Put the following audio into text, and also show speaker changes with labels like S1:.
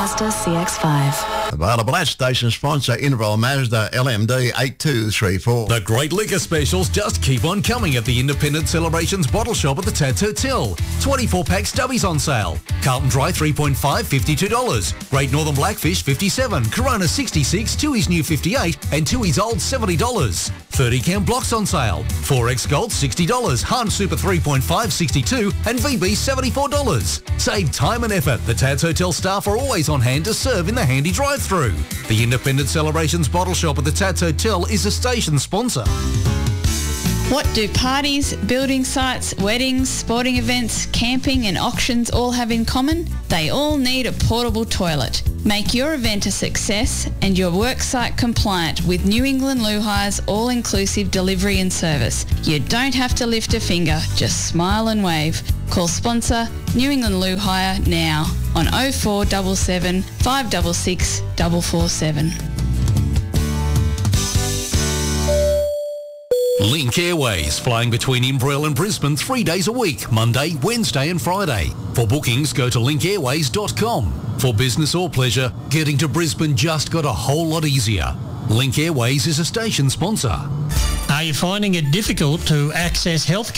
S1: Mazda CX-5.
S2: Available at station sponsor Inval Mazda LMD 8234.
S3: The great liquor specials just keep on coming at the Independent Celebrations Bottle Shop at the Tats Hotel. 24-pack stubbies on sale. Carlton Dry 3.5, $52. Great Northern Blackfish, $57. Corona 66, Tooheys New 58, and Tooheys Old $70. 30-can blocks on sale. 4X Gold $60. Hahn Super 3.5 $62 and VB $74. Save time and effort. The Tats Hotel staff are always on hand to serve in the handy drive-through. The Independent Celebrations Bottle Shop at the Tats Hotel is a station sponsor.
S4: What do parties, building sites, weddings, sporting events, camping and auctions all have in common? They all need a portable toilet. Make your event a success and your worksite compliant with New England Loo Hire's all-inclusive delivery and service. You don't have to lift a finger, just smile and wave. Call sponsor New England Loo Hire now on 0477 566 447.
S3: Link Airways, flying between Inverell and Brisbane 3 days a week, Monday, Wednesday and Friday. For bookings, go to linkairways.com. For business or pleasure, getting to Brisbane just got a whole lot easier. Link Airways is a station sponsor.
S5: Are you finding it difficult to access health